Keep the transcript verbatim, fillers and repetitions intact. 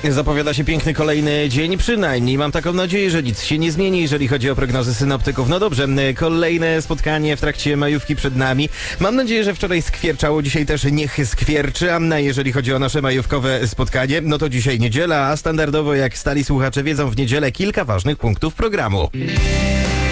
Zapowiada się piękny kolejny dzień, przynajmniej mam taką nadzieję, że nic się nie zmieni, jeżeli chodzi o prognozy synoptyków. No dobrze, kolejne spotkanie w trakcie majówki przed nami. Mam nadzieję, że wczoraj skwierczało, dzisiaj też niech skwierczy, a jeżeli chodzi o nasze majówkowe spotkanie, no to dzisiaj niedziela, a standardowo jak stali słuchacze wiedzą, w niedzielę kilka ważnych punktów programu.